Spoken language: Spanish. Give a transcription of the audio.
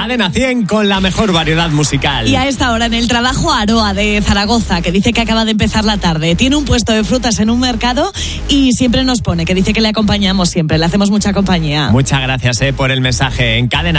Cadena 100 con la mejor variedad musical. Y a esta hora en el trabajo, Aroa de Zaragoza, que dice que acaba de empezar la tarde. Tiene un puesto de frutas en un mercado y siempre nos pone, que dice que le acompañamos siempre, le hacemos mucha compañía. Muchas gracias por el mensaje en Cadena